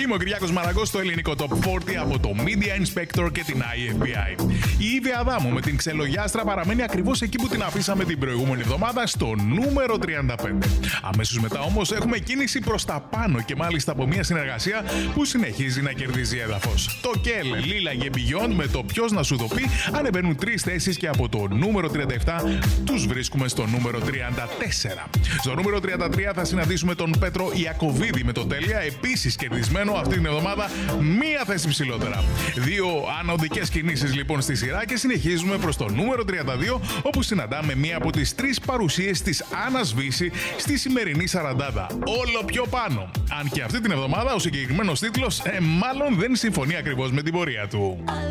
Είμαι ο Κυριάκος Μαραγκός στο ελληνικό Top 40 από το Media Inspector και την IFBI. Η Ήβη Αδάμου με την ξελογιάστρα παραμένει ακριβώς εκεί που την αφήσαμε την προηγούμενη εβδομάδα, στο νούμερο 35. Αμέσως μετά όμως έχουμε κίνηση προς τα πάνω και μάλιστα από μια συνεργασία που συνεχίζει να κερδίζει έδαφος. Το Κέλ, Λίλα και Beyond με το Ποιος να σου το πει ανεβαίνουν 3 θέσεις και από το νούμερο 37 τους βρίσκουμε στο νούμερο 34. Στο νούμερο 33 θα συναντήσουμε τον Πέτρο Ιακωβίδη με το Τέλεια, επίσης κερδισμένο αυτή την εβδομάδα μία θέση ψηλότερα. 2 ανωδικές κινήσεις λοιπόν στη σειρά και συνεχίζουμε προς το νούμερο 32, όπου συναντάμε μία από τις 3 παρουσίες της Άννας Βύση στη σημερινή σαραντάδα. Όλο πιο πάνω. Αν και αυτή την εβδομάδα ο συγκεκριμένος τίτλος μάλλον δεν συμφωνεί ακριβώς με την πορεία του.